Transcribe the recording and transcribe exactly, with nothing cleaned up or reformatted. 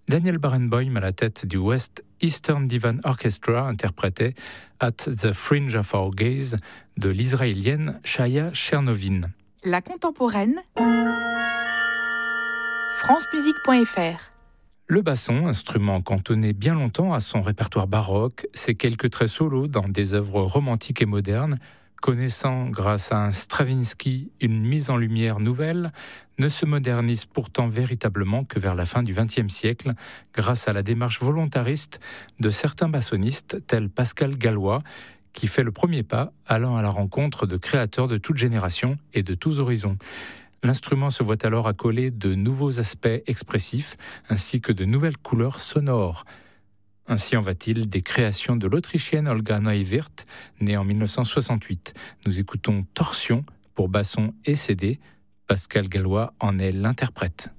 Daniel Barenboim, à la tête du West Eastern Divan Orchestra, interprétait At the Fringe of Our Gaze de l'israélienne Chaya Chernovin. La contemporaine, francemusique point f r. Le basson, instrument cantonné bien longtemps à son répertoire baroque, ses quelques traits solos dans des œuvres romantiques et modernes, connaissant grâce à un Stravinsky une mise en lumière nouvelle, ne se modernise pourtant véritablement que vers la fin du vingtième siècle, grâce à la démarche volontariste de certains bassonistes tels Pascal Gallois, qui fait le premier pas allant à la rencontre de créateurs de toute génération et de tous horizons. L'instrument se voit alors accoler de nouveaux aspects expressifs ainsi que de nouvelles couleurs sonores. Ainsi en va-t-il des créations de l'Autrichienne Olga Neuwirth, née en dix-neuf cent soixante-huit. Nous écoutons Torsion pour basson et C D. Pascal Gallois en est l'interprète.